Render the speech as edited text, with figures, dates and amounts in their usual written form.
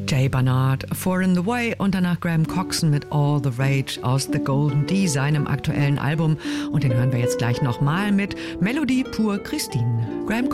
Jay Barnard, Four in the Way und danach Graham Coxon mit All the Rage aus The Golden D, seinem aktuellen Album. Und den hören wir jetzt gleich nochmal mit Melodie pour Christine. Graham